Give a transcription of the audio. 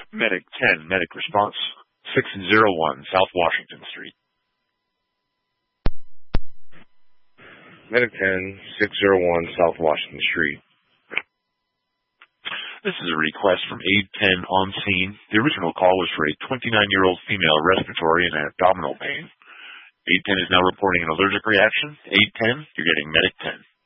Medic 10, medic response 601 South Washington Street. Medic 10, 601 South Washington Street. This is a request from Aid 10 on scene. The original call was for a 29-year-old female respiratory and abdominal pain. Aid 10 is now reporting an allergic reaction. Aid 10, you're getting Medic 10.